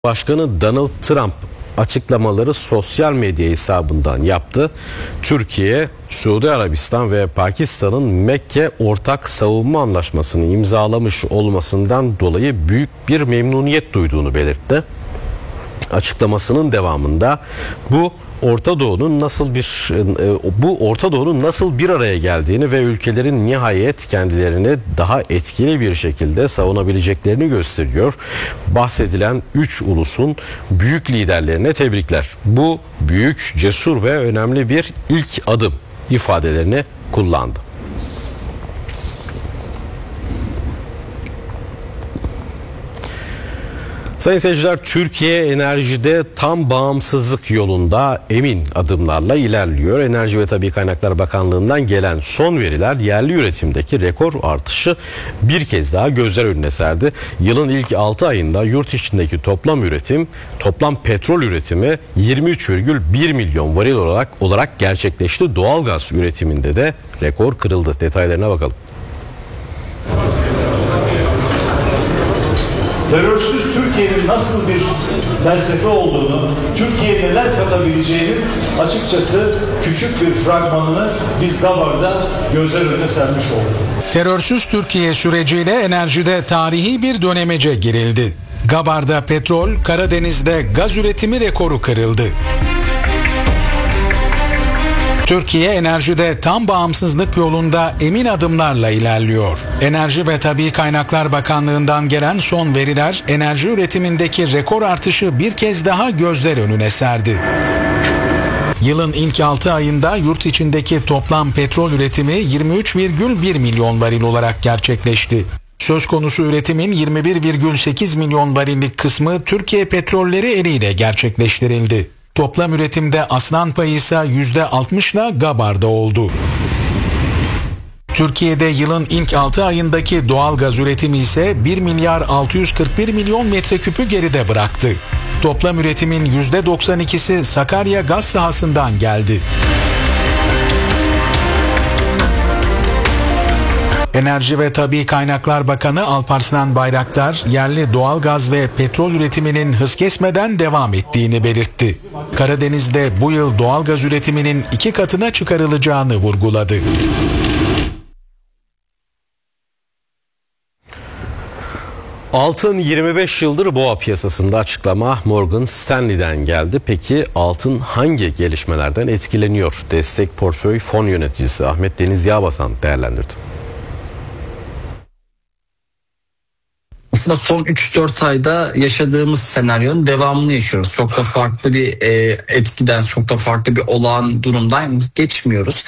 Başkanı Donald Trump açıklamaları sosyal medya hesabından yaptı. Türkiye, Suudi Arabistan ve Pakistan'ın Mekke Ortak Savunma Anlaşması'nı imzalamış olmasından dolayı büyük bir memnuniyet duyduğunu belirtti. Açıklamasının devamında bu Orta Doğu'nun nasıl bir araya geldiğini ve ülkelerin nihayet kendilerini daha etkili bir şekilde savunabileceklerini gösteriyor. Bahsedilen 3 ulusun büyük liderlerine tebrikler. Bu büyük, cesur ve önemli bir ilk adım ifadelerini kullandı. Sayın seyirciler, Türkiye enerjide tam bağımsızlık yolunda emin adımlarla ilerliyor. Enerji ve Tabii Kaynaklar Bakanlığı'ndan gelen son veriler yerli üretimdeki rekor artışı bir kez daha gözler önüne serdi. Yılın ilk 6 ayında yurt içindeki toplam petrol üretimi 23,1 milyon varil olarak gerçekleşti. Doğalgaz üretiminde de rekor kırıldı. Detaylarına bakalım. Terörsüz Türkiye'nin nasıl bir felsefe olduğunu, Türkiye'ye neler katabileceğinin açıkçası küçük bir fragmanını biz Gabar'da gözler önüne sermiş olduk. Terörsüz Türkiye süreciyle enerjide tarihi bir dönemece girildi. Gabar'da petrol, Karadeniz'de gaz üretimi rekoru kırıldı. Türkiye enerjide tam bağımsızlık yolunda emin adımlarla ilerliyor. Enerji ve Tabii Kaynaklar Bakanlığı'ndan gelen son veriler enerji üretimindeki rekor artışı bir kez daha gözler önüne serdi. Yılın ilk 6 ayında yurt içindeki toplam petrol üretimi 23,1 milyon varil olarak gerçekleşti. Söz konusu üretimin 21,8 milyon varillik kısmı Türkiye Petrolleri eliyle gerçekleştirildi. Toplam üretimde aslan payı ise %60'la Gabar'da oldu. Türkiye'de yılın ilk 6 ayındaki doğal gaz üretimi ise 1 milyar 641 milyon metreküpü geride bıraktı. Toplam üretimin %92'si Sakarya gaz sahasından geldi. Enerji ve Tabii Kaynaklar Bakanı Alparslan Bayraktar, yerli doğalgaz ve petrol üretiminin hız kesmeden devam ettiğini belirtti. Karadeniz'de bu yıl doğalgaz üretiminin 2 katına çıkarılacağını vurguladı. Altın 25 yıldır boğa piyasasında açıklama Morgan Stanley'den geldi. Peki altın hangi gelişmelerden etkileniyor? Destek Portföy Fon Yöneticisi Ahmet Deniz Yağbasan değerlendirdi. Aslında son 3-4 ayda yaşadığımız senaryonun devamını yaşıyoruz. Çok da farklı bir etkiden, çok da farklı bir olağan durumdan geçmiyoruz.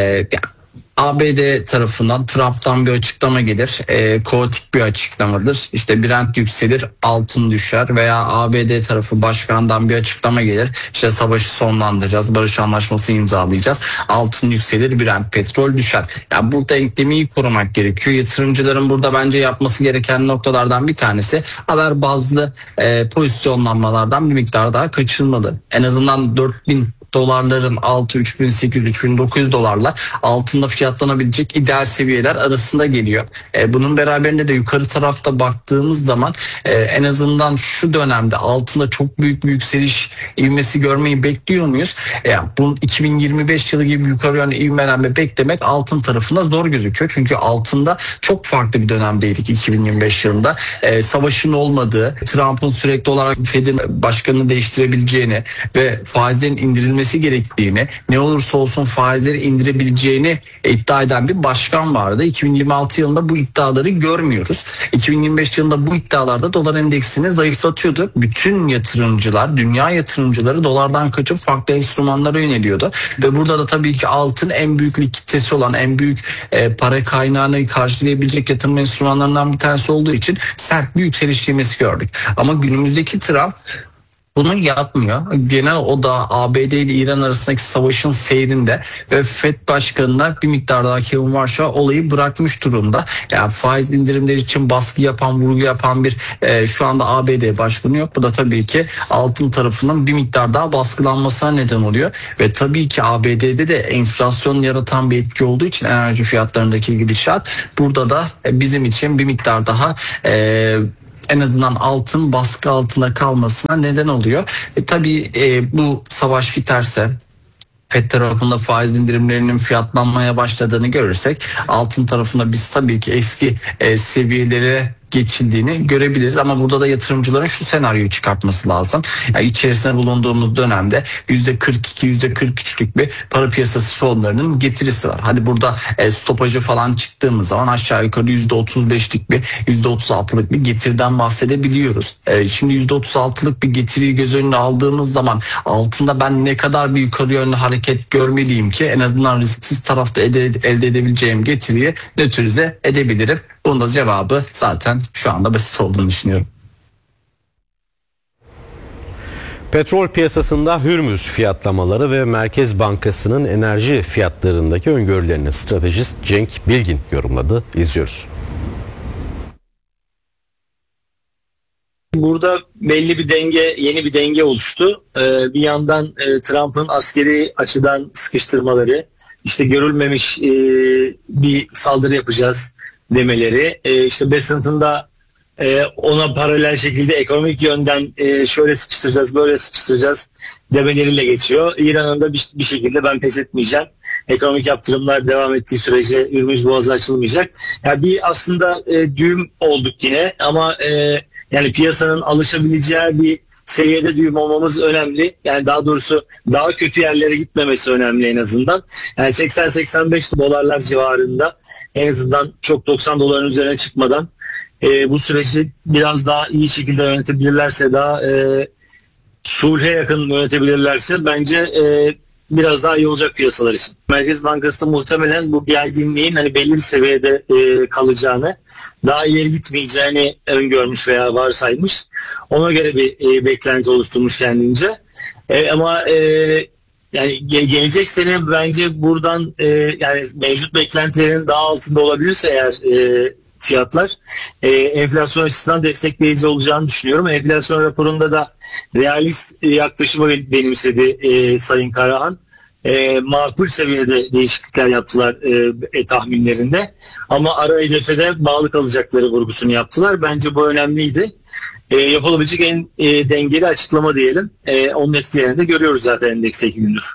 ABD tarafından Trump'tan bir açıklama gelir. Kaotik bir açıklamadır. İşte Brent yükselir, altın düşer veya ABD tarafı başkandan bir açıklama gelir. İşte savaşı sonlandıracağız, barış anlaşması imzalayacağız. Altın yükselir, Brent petrol düşer. Yani burada denklemeyi korumak gerekiyor. Yatırımcıların burada bence yapması gereken noktalardan bir tanesi haber bazlı pozisyonlanmalardan bir miktar daha kaçınmalı. En azından 4.000 dolarların altı 3.800-3.900 dolarlar altında fiyatlanabilecek ideal seviyeler arasında geliyor. Bunun beraberinde de yukarı tarafta baktığımız zaman en azından şu dönemde altında çok büyük bir yükseliş ivmesi görmeyi bekliyor muyuz? Bunun 2025 yılı gibi yukarı yönlü ivmelenme beklemek altın tarafında zor gözüküyor. Çünkü altında çok farklı bir dönemdeydik 2025 yılında. Savaşın olmadığı, Trump'ın sürekli olarak Fed'in başkanını değiştirebileceğini ve faizlerin indirilmesi gerektiğini, ne olursa olsun faizleri indirebileceğini iddia eden bir başkan vardı. 2026 yılında bu iddiaları görmüyoruz. 2025 yılında bu iddialarda dolar endeksini zayıflatıyordu. Bütün yatırımcılar, dünya yatırımcıları dolardan kaçıp farklı enstrümanlara yöneliyordu. Ve burada da tabii ki altın en büyük likiditesi olan, en büyük para kaynağını karşılayabilecek yatırım enstrümanlarından bir tanesi olduğu için sert bir yükseliş ivmesi gördük. Ama günümüzdeki Trump bunu yapmıyor. Genel o da ABD ile İran arasındaki savaşın seyrinde ve FED başkanına bir miktar daha Kevin Warsh olayı bırakmış durumda. Yani faiz indirimleri için baskı yapan, vurgu yapan bir şu anda ABD başkanı yok. Bu da tabii ki altın tarafının bir miktar daha baskılanmasına neden oluyor. Ve tabii ki ABD'de de enflasyon yaratan bir etki olduğu için enerji fiyatlarındaki gidişat burada da bizim için bir miktar daha en azından altın baskı altında kalmasına neden oluyor. Tabii bu savaş biterse, FED tarafında faiz indirimlerinin fiyatlanmaya başladığını görürsek altın tarafında biz tabii ki eski seviyelere geçildiğini görebiliriz, ama burada da yatırımcıların şu senaryoyu çıkartması lazım. Yani içerisinde bulunduğumuz dönemde %42, %43'lük bir para piyasası fonlarının getirisi var. Hadi burada stopajı falan çıktığımız zaman aşağı yukarı %35'lik bir %36'lık bir getiriden bahsedebiliyoruz. Şimdi %36'lık bir getiriyi göz önüne aldığımız zaman altında ben ne kadar bir yukarı yönlü hareket görmeliyim ki en azından risksiz tarafta elde edebileceğim getiriyi nötrize edebilirim. Bunun da cevabı zaten şu anda basit olduğunu düşünüyorum. Petrol piyasasında Hürmüz fiyatlamaları ve Merkez Bankası'nın enerji fiyatlarındaki öngörülerini stratejist Cenk Bilgin yorumladı. İzliyoruz. Burada belli bir denge, yeni bir denge oluştu. Bir yandan Trump'ın askeri açıdan sıkıştırmaları, işte görülmemiş bir saldırı yapacağız demeleri, işte Bessent'ın da ona paralel şekilde ekonomik yönden şöyle sıkıştıracağız, böyle sıkıştıracağız demeleriyle geçiyor. İran'ın da bir şekilde ben pes etmeyeceğim, ekonomik yaptırımlar devam ettiği sürece Hürmüz Boğazı açılmayacak. Yani bir aslında düğüm olduk yine, ama yani piyasanın alışabileceği bir seviyede düğüm olmamız önemli. Yani daha doğrusu daha kötü yerlere gitmemesi önemli en azından. Yani 80-85 dolarlar civarında, en azından çok 90 doların üzerine çıkmadan bu süreci biraz daha iyi şekilde yönetebilirlerse, daha sulhe yakın yönetebilirlerse bence biraz daha iyi olacak piyasalar için. Merkez Bankası da muhtemelen bu gerginliğin hani belli bir seviyede kalacağını, daha ileri gitmeyeceğini öngörmüş veya varsaymış. Ona göre bir beklenti oluşturmuş kendince. Ama yani gelecek sene bence buradan yani mevcut beklentilerin daha altında olabilirse eğer fiyatlar enflasyon açısından destekleyici olacağını düşünüyorum. Enflasyon raporunda da realist yaklaşımı benimsedi Sayın Karahan. Makul seviyede değişiklikler yaptılar tahminlerinde. Ama ara hedefe de bağlı kalacakları vurgusunu yaptılar. Bence bu önemliydi. Yapılabilecek en dengeli açıklama diyelim. Onun etkilerini de görüyoruz zaten endekste 2 gündür.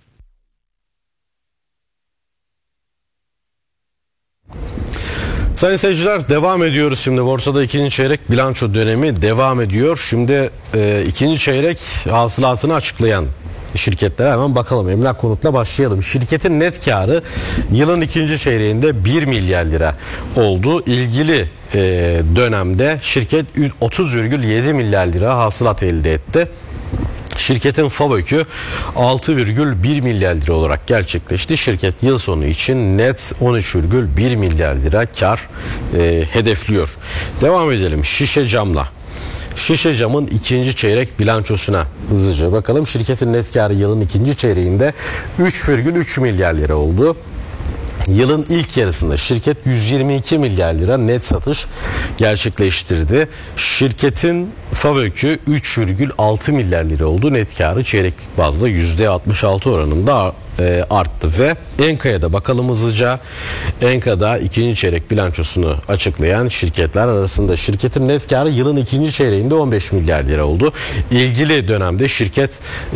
Sayın seyirciler, devam ediyoruz şimdi. Borsada ikinci çeyrek bilanço dönemi devam ediyor. Şimdi ikinci çeyrek hasılatını açıklayan şirketlere hemen bakalım. Emlak Konut'la başlayalım. Şirketin net karı yılın ikinci çeyreğinde 1 milyar lira oldu. İlgili dönemde şirket 30,7 milyar lira hasılat elde etti. Şirketin FAVÖK'ü 6,1 milyar lira olarak gerçekleşti. Şirket yıl sonu için net 13,1 milyar lira kar hedefliyor. Devam edelim Şişe Cam'la. Şişe Cam'ın ikinci çeyrek bilançosuna hızlıca bakalım. Şirketin net karı yılın ikinci çeyreğinde 3,3 milyar lira oldu. Yılın ilk yarısında şirket 122 milyar lira net satış gerçekleştirdi. Şirketin FAVÖK'ü 3,6 milyar lira oldu. Net karı çeyreklik bazda %66 oranında arttı ve Enka'ya da bakalım hızlıca. Enka'da ikinci çeyrek bilançosunu açıklayan şirketler arasında şirketin net karı yılın ikinci çeyreğinde 15 milyar lira oldu. İlgili dönemde şirket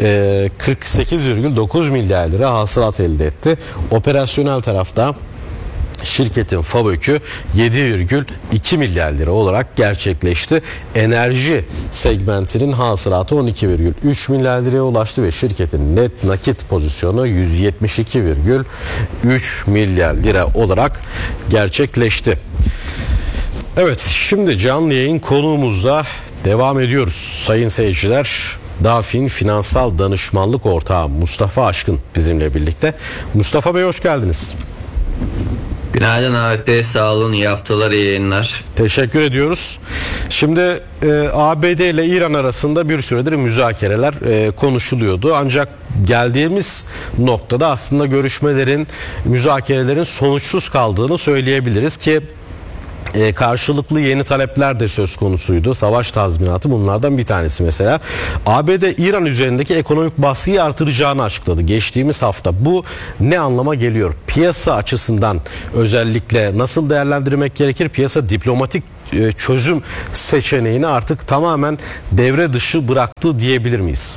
48,9 milyar lira hasılat elde etti. Operasyonel tarafta şirketin FAVÖK'ü 7,2 milyar lira olarak gerçekleşti. Enerji segmentinin hasılatı 12,3 milyar liraya ulaştı ve şirketin net nakit pozisyonu 172,3 milyar lira olarak gerçekleşti. Evet, şimdi canlı yayın konuğumuzla devam ediyoruz sayın seyirciler. Dafin Finansal Danışmanlık Ortağı Mustafa Aşkın bizimle birlikte. Mustafa Bey, hoş geldiniz. Günaydın Ahmet Bey, sağ olun, iyi haftalar, iyi yayınlar. Teşekkür ediyoruz. Şimdi ABD ile İran arasında bir süredir müzakereler konuşuluyordu. Ancak geldiğimiz noktada aslında görüşmelerin, müzakerelerin sonuçsuz kaldığını söyleyebiliriz ki karşılıklı yeni talepler de söz konusuydu. Savaş tazminatı bunlardan bir tanesi mesela. ABD İran üzerindeki ekonomik baskıyı artıracağını açıkladı geçtiğimiz hafta. Bu ne anlama geliyor? Piyasa açısından özellikle nasıl değerlendirmek gerekir? Piyasa diplomatik çözüm seçeneğini artık tamamen devre dışı bıraktı diyebilir miyiz?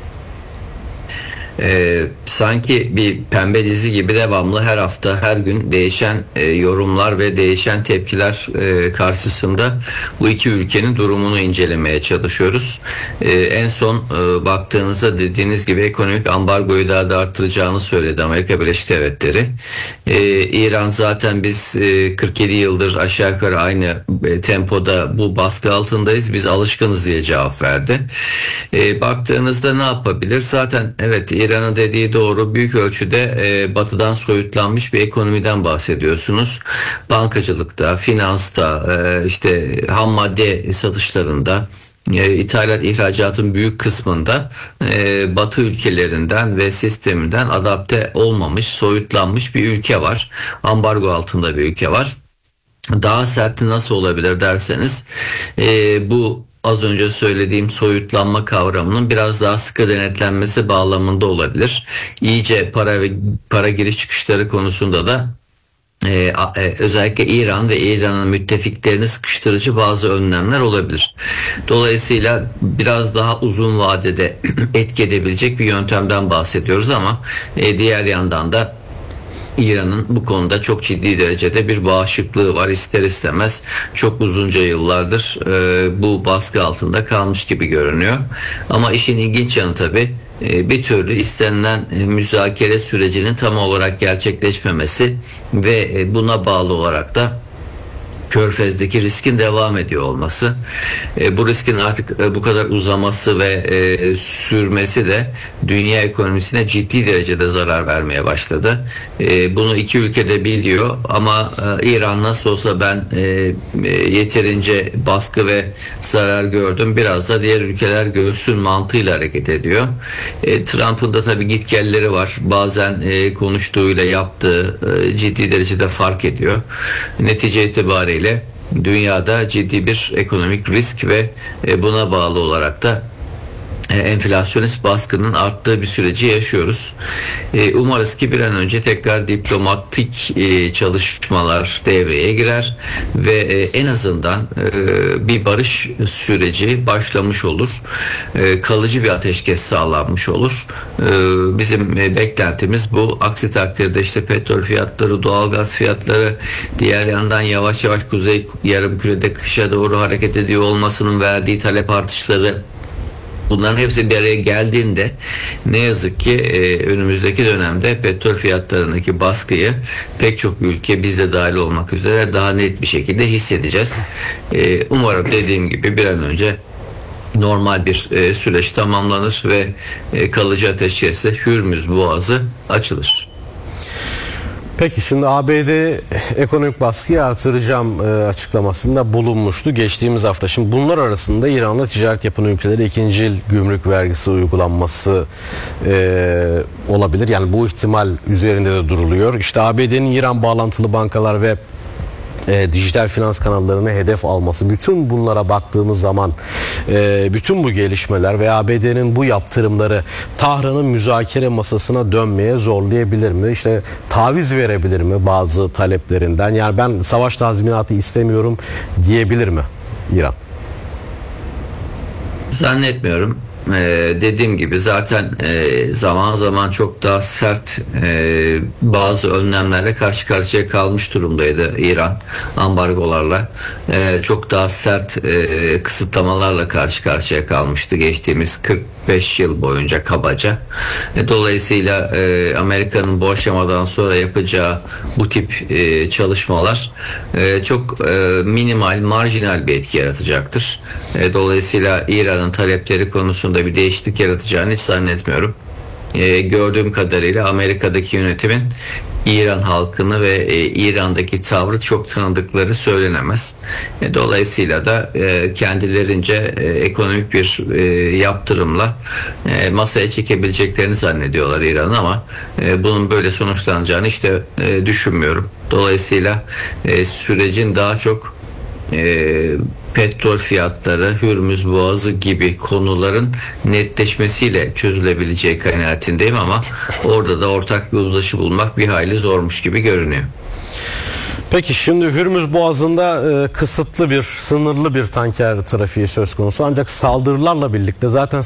Sanki bir pembe dizi gibi devamlı her hafta her gün değişen yorumlar ve değişen tepkiler karşısında bu iki ülkenin durumunu incelemeye çalışıyoruz. En son baktığınızda dediğiniz gibi ekonomik ambargoyu daha da arttıracağını söyledi Amerika Birleşik Devletleri. İran zaten biz 47 yıldır aşağı yukarı aynı tempoda bu baskı altındayız, biz alışkınız diye cevap verdi. Baktığınızda ne yapabilir? Zaten evet, İran'ın dediği doğru, büyük ölçüde batıdan soyutlanmış bir ekonomiden bahsediyorsunuz. Bankacılıkta, finansta, işte ham madde satışlarında, ithalat ihracatın büyük kısmında Batı ülkelerinden ve sisteminden adapte olmamış, soyutlanmış bir ülke var. Ambargo altında bir ülke var. Daha serti nasıl olabilir derseniz, bu az önce söylediğim soyutlanma kavramının biraz daha sıkı denetlenmesi bağlamında olabilir. İyice para giriş çıkışları konusunda da özellikle İran ve İran'ın müttefiklerini sıkıştırıcı bazı önlemler olabilir. Dolayısıyla biraz daha uzun vadede etki edebilecek bir yöntemden bahsediyoruz ama diğer yandan da İran'ın bu konuda çok ciddi derecede bir bağışıklığı var. İster istemez çok uzunca yıllardır bu baskı altında kalmış gibi görünüyor. Ama işin ilginç yanı tabii bir türlü istenilen müzakere sürecinin tam olarak gerçekleşmemesi ve buna bağlı olarak da Körfez'deki riskin devam ediyor olması. Bu riskin artık bu kadar uzaması ve sürmesi de dünya ekonomisine ciddi derecede zarar vermeye başladı. Bunu iki ülke de biliyor ama İran nasıl olsa ben yeterince baskı ve zarar gördüm, biraz da diğer ülkeler görsün mantığıyla hareket ediyor. Trump'ın da tabii gitgelleri var. Bazen konuştuğuyla yaptığı ciddi derecede fark ediyor. Netice itibariyle dünyada ciddi bir ekonomik risk ve buna bağlı olarak da enflasyonist baskının arttığı bir süreci yaşıyoruz. Umarız ki bir an önce tekrar diplomatik çalışmalar devreye girer ve en azından bir barış süreci başlamış olur. Kalıcı bir ateşkes sağlanmış olur. Bizim beklentimiz bu. Aksi takdirde işte petrol fiyatları, doğalgaz fiyatları, diğer yandan yavaş yavaş kuzey yarımkürede kışa doğru hareket ediyor olmasının verdiği talep artışları, bunların hepsi bir araya geldiğinde ne yazık ki önümüzdeki dönemde petrol fiyatlarındaki baskıyı pek çok ülke, biz de dahil olmak üzere, daha net bir şekilde hissedeceğiz. Umarım dediğim gibi bir an önce normal bir süreç tamamlanır ve kalıcı ateşkesle Hürmüz Boğazı açılır. Peki şimdi ABD ekonomik baskıyı artıracağım açıklamasında bulunmuştu geçtiğimiz hafta. Şimdi bunlar arasında İran'la ticaret yapan ülkelere ikincil gümrük vergisi uygulanması olabilir. Yani bu ihtimal üzerinde de duruluyor. İşte ABD'nin İran bağlantılı bankalar ve dijital finans kanallarını hedef alması, bütün bunlara baktığımız zaman bütün bu gelişmeler ve ABD'nin bu yaptırımları Tahran'ın müzakere masasına dönmeye zorlayabilir mi? İşte taviz verebilir mi bazı taleplerinden? Yani ben savaş tazminatı istemiyorum diyebilir mi İran? Zannetmiyorum. Dediğim gibi zaten zaman zaman çok daha sert bazı önlemlerle karşı karşıya kalmış durumdaydı İran, ambargolarla. Çok daha sert kısıtlamalarla karşı karşıya kalmıştı geçtiğimiz 45 yıl boyunca kabaca. Dolayısıyla Amerika'nın bu aşamadan sonra yapacağı bu tip çalışmalar çok minimal, marjinal bir etki yaratacaktır. Dolayısıyla İran'ın talepleri konusunda bir değişiklik yaratacağını hiç zannetmiyorum. Gördüğüm kadarıyla Amerika'daki yönetimin İran halkını ve İran'daki tavrı çok tanıdıkları söylenemez. Dolayısıyla da kendilerince ekonomik bir yaptırımla masaya çekebileceklerini zannediyorlar İran'ın ama bunun böyle sonuçlanacağını işte düşünmüyorum. Dolayısıyla sürecin daha çok petrol fiyatları, Hürmüz Boğazı gibi konuların netleşmesiyle çözülebileceği kanaatindeyim ama orada da ortak bir uzlaşı bulmak bir hayli zormuş gibi görünüyor. Peki şimdi Hürmüz Boğazı'nda kısıtlı bir, sınırlı bir tanker trafiği söz konusu. Ancak saldırılarla birlikte zaten